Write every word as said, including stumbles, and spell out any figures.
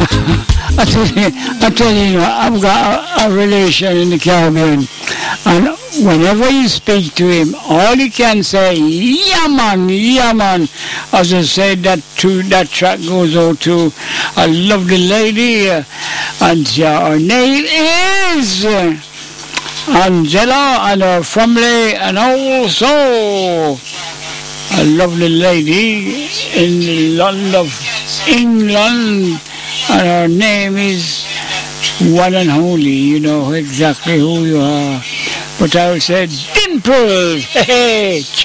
I tell you, I tell you, I've got a, a relation in the Caribbean, and whenever you speak to him, all he can say, yeah man, yeah man. As I said, that to that track goes out to a lovely lady, uh, and uh, her name is uh, Angela, and her family, and also a lovely lady in the land of England, and her name is one and only. You know exactly who you are. But I will say, Dimples! Hey, hey!